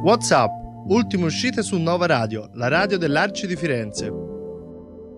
What's up? Ultime uscite su Nova Radio, la radio dell'Arci di Firenze.